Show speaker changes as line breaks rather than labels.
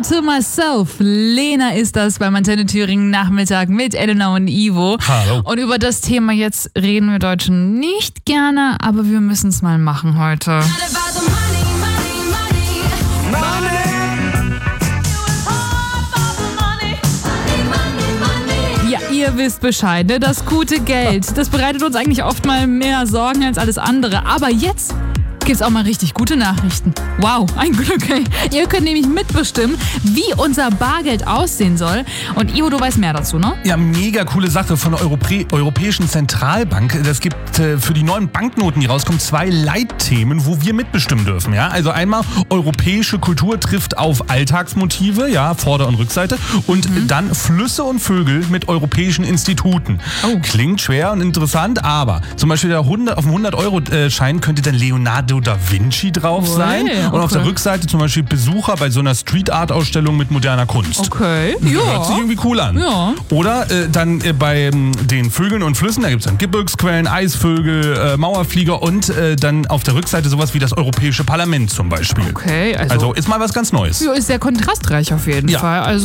to myself. Lena ist das beim Antenne Thüringen Nachmittag mit Elena und Ivo.
Hallo.
Und über das Thema jetzt reden wir Deutschen nicht gerne, aber wir müssen es mal machen heute. Ja, ihr wisst Bescheid, ne? Das gute Geld, das bereitet uns eigentlich oft mal mehr Sorgen als alles andere. Aber jetzt gibt's auch mal richtig gute Nachrichten. Wow, ein Glück, ey. Ihr könnt nämlich mitbestimmen, wie unser Bargeld aussehen soll. Und Ivo, du weißt mehr dazu, ne?
Ja, mega coole Sache von der Europäischen Zentralbank. Das gibt für die neuen Banknoten, die rauskommen, 2 Leitthemen, wo wir mitbestimmen dürfen. Ja? Also einmal, europäische Kultur trifft auf Alltagsmotive, ja, Vorder- und Rückseite. Und dann Flüsse und Vögel mit europäischen Instituten.
Oh.
Klingt schwer und interessant, aber zum Beispiel auf dem 100-Euro-Schein könnte dann Leonardo da Vinci drauf sein. Und auf der Rückseite zum Beispiel Besucher bei so einer Street-Art-Ausstellung mit moderner Kunst.
Okay,
Hört sich irgendwie cool an.
Ja.
Oder dann bei den Vögeln und Flüssen, da gibt es dann Gebirgsquellen, Eisvögel, Mauerflieger und dann auf der Rückseite sowas wie das Europäische Parlament zum Beispiel.
Okay,
Also ist mal was ganz Neues.
ist sehr kontrastreich auf jeden Fall. Also